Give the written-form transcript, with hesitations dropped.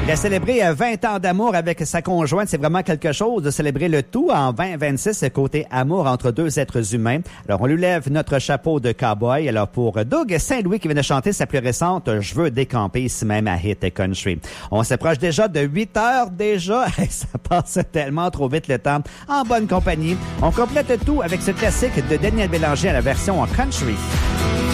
Il a célébré 20 ans d'amour avec sa conjointe. C'est vraiment quelque chose de célébrer le tout en 2026, côté amour entre deux êtres humains. Alors, on lui lève notre chapeau de cowboy. Alors, pour Doug Saint-Louis qui vient de chanter sa plus récente « Je veux décamper », ici même à Hit Country. On s'approche déjà de 8 heures déjà. Ça passe tellement trop vite le temps. En bonne compagnie. On complète tout avec ce classique de Daniel Bélanger à la version en country.